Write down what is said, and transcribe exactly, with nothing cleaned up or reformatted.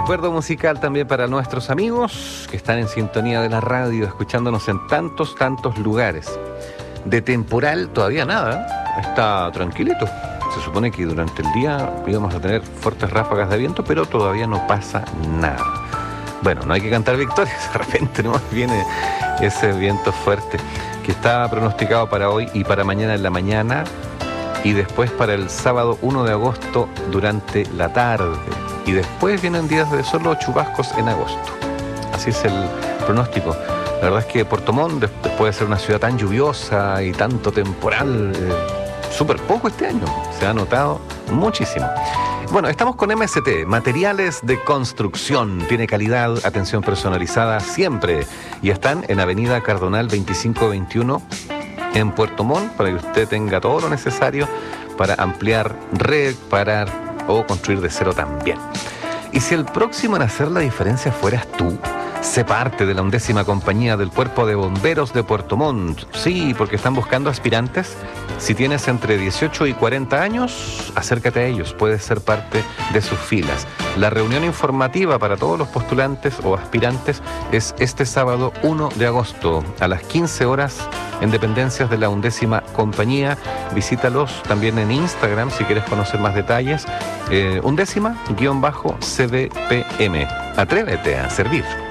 recuerdo musical también para nuestros amigos que están en sintonía de la radio, escuchándonos en tantos, tantos lugares. De temporal todavía nada, está tranquilito. Se supone que durante el día íbamos a tener fuertes ráfagas de viento, pero todavía no pasa nada. Bueno, no hay que cantar victorias, de repente nomás viene ese viento fuerte que está pronosticado para hoy y para mañana en la mañana y después para el sábado uno de agosto durante la tarde. Y después vienen días de solo chubascos en agosto. Así es el pronóstico. La verdad es que Puerto Montt, después de ser una ciudad tan lluviosa y tanto temporal, eh, súper poco este año, se ha notado muchísimo. Bueno, estamos con M S T, materiales de construcción, tiene calidad, atención personalizada siempre, y están en Avenida Cardonal veinticinco veintiuno en Puerto Montt, para que usted tenga todo lo necesario para ampliar, reparar o construir de cero también. Y si el próximo en hacer la diferencia fueras tú, sé parte de la undécima compañía del Cuerpo de Bomberos de Puerto Montt. Sí, porque están buscando aspirantes. Si tienes entre dieciocho y cuarenta años, acércate a ellos, puedes ser parte de sus filas. La reunión informativa para todos los postulantes o aspirantes es este sábado uno de agosto a las quince horas en dependencias de la undécima compañía. Visítalos también en Instagram si quieres conocer más detalles. Eh, undécima guión bajo C B P M. Atrévete a servir.